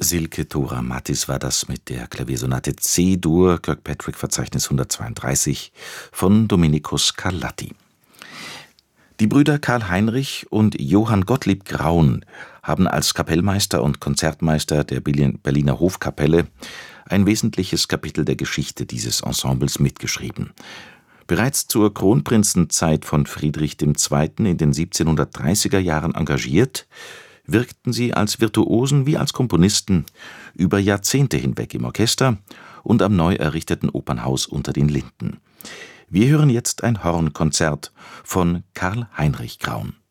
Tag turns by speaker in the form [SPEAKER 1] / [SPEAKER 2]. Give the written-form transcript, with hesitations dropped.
[SPEAKER 1] Silke Thora Mattis war das mit der Klaviersonate C-Dur, Kirkpatrick-Verzeichnis 132 von Domenico Scarlatti. Die Brüder Karl Heinrich und Johann Gottlieb Graun haben als Kapellmeister und Konzertmeister der Berliner Hofkapelle ein wesentliches Kapitel der Geschichte dieses Ensembles mitgeschrieben. Bereits zur Kronprinzenzeit von Friedrich II. In den 1730er Jahren engagiert, wirkten sie als Virtuosen wie als Komponisten über Jahrzehnte hinweg im Orchester und am neu errichteten Opernhaus unter den Linden. Wir hören jetzt ein Hornkonzert von Karl Heinrich Graun.